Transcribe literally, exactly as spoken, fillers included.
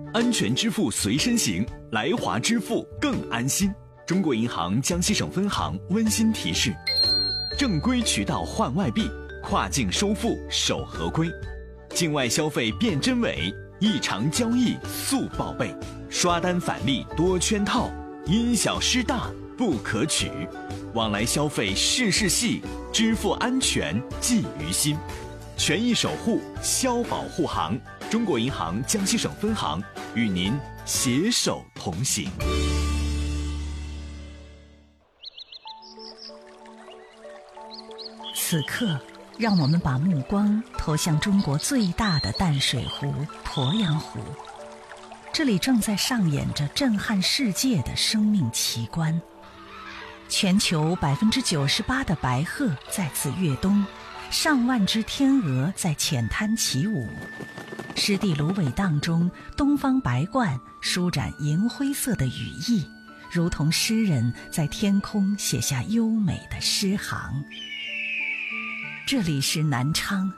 安全支付随身行，来华支付更安心。中国银行江西省分行温馨提示：正规渠道换外币，跨境收付守合规，境外消费辨真伪，异常交易速报备，刷单返利多圈套，因小失大不可取。往来消费事事细，支付安全记于心。权益守护，消保护航。中国银行江西省分行与您携手同行。 此刻，让我们把目光投向中国最大的淡水湖鄱阳湖。这里正在上演着震撼世界的生命奇观。全球百分之九十八的白鹤在此跃冬，上万只天鹅在浅滩起舞。湿地芦苇荡中，东方白鹳舒展银灰色的羽翼，如同诗人在天空写下优美的诗行。这里是南昌。